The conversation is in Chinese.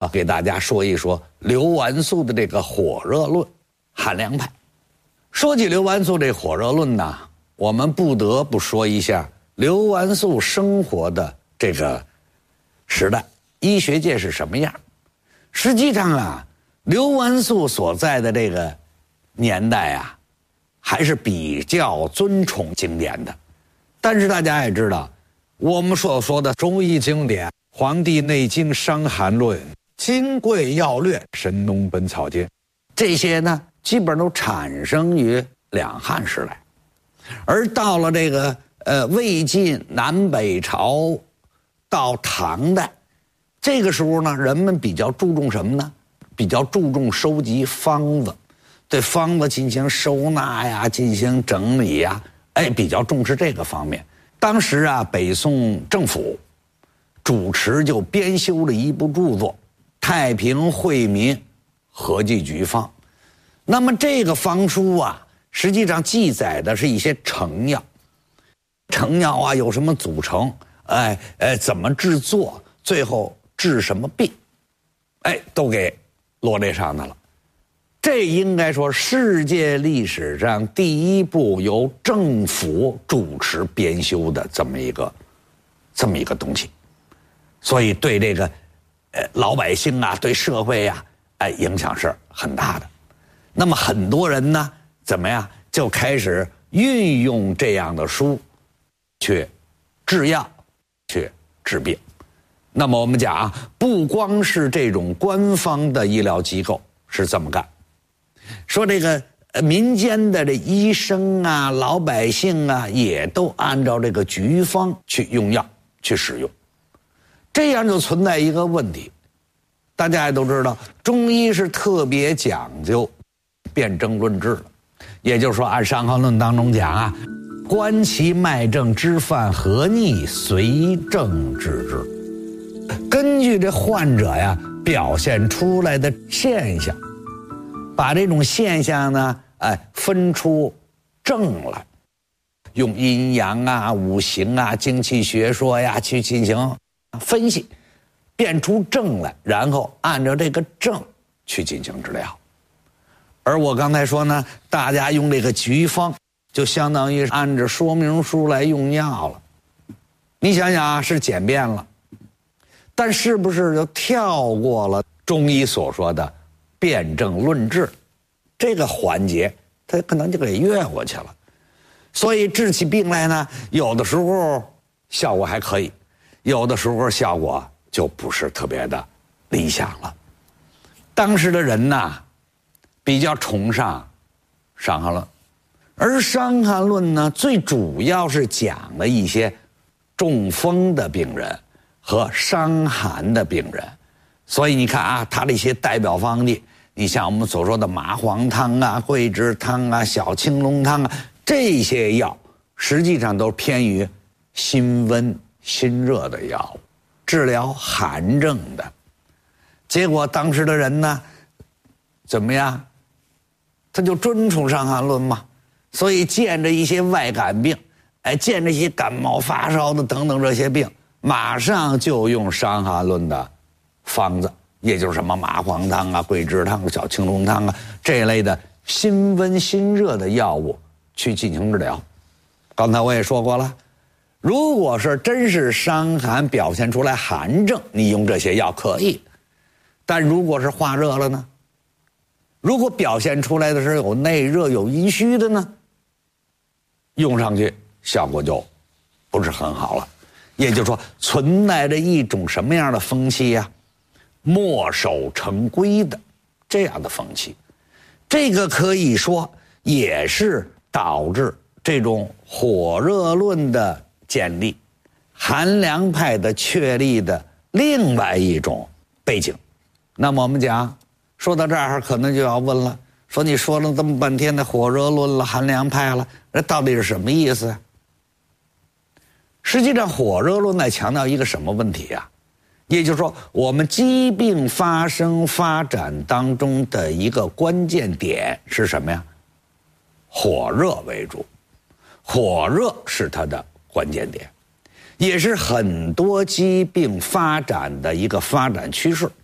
给大家说一说刘完素的这个火热论，韩凉派。说起刘完素这火热论呢，我们不得不说一下刘完素生活的这个时代，医学界是什么样。实际上啊，刘完素所在的这个年代啊，还是比较尊崇经典的。但是大家也知道，我们所说的中医经典，《黄帝内经》《伤寒论》《金匮要略》《神农本草经》，这些呢基本都产生于两汉时代。而到了这个魏晋南北朝到唐代，这个时候呢，人们比较注重什么呢？比较注重收集方子，对方子进行收纳呀，进行整理呀，比较重视这个方面。当时啊，北宋政府主持就编修了一部著作《太平惠民合剂局方》。那么这个方书啊，实际上记载的是一些成药，成药啊有什么组成，怎么制作，最后治什么病，都给罗列上来了。这应该说世界历史上第一部由政府主持编修的这么一个东西，所以对这个老百姓啊，对社会啊，影响是很大的。那么很多人呢，怎么样就开始运用这样的书去制药，去治病。那么我们讲啊，不光是这种官方的医疗机构是这么干，说这个民间的这医生啊，老百姓啊，也都按照这个局方去用药去使用。这样就存在一个问题，大家也都知道，中医是特别讲究辨证论治的，也就是说按《伤寒论》当中讲啊，观其脉证，知犯何逆，随症治之。根据这患者呀表现出来的现象，把这种现象呢，分出症来，用阴阳啊、五行啊、精气学说呀去进行分析，辨出症来，然后按照这个症去进行治疗。而我刚才说呢，大家用这个局方，就相当于按照说明书来用药了。你想想啊，是简便了，但是不是就跳过了中医所说的辨证论治这个环节，它可能就给越过去了。所以治起病来呢，有的时候效果还可以，有的时候效果就不是特别的理想了。当时的人呢，比较崇尚伤寒论，而伤寒论呢，最主要是讲了一些中风的病人和伤寒的病人。所以你看啊，他这些代表方剂，你像我们所说的麻黄汤啊、桂枝汤啊、小青龙汤啊，这些药实际上都偏于辛温辛热的药物，治疗寒症的。结果当时的人呢，怎么样？他就尊崇伤寒论嘛，所以见着一些外感病，见着一些感冒发烧的等等这些病，马上就用伤寒论的方子，也就是什么麻黄汤啊、桂枝汤、小青龙汤啊这一类的辛温辛热的药物去进行治疗。刚才我也说过了，如果是真是伤寒表现出来寒症，你用这些药可以，但如果是化热了呢？如果表现出来的是有内热有阴虚的呢，用上去效果就不是很好了。也就是说，存在着一种什么样的风气呀？墨守成规的这样的风气，这个可以说也是导致这种火热论的建立、韩凉派的确立的另外一种背景。那么我们讲说到这儿，可能就要问了，说你说了这么半天的火热论了、韩凉派了，这到底是什么意思啊？实际上火热论在强调一个什么问题啊？也就是说，我们疾病发生发展当中的一个关键点是什么呀？火热为主，火热是它的关键点，也是很多疾病发展的一个发展趋势。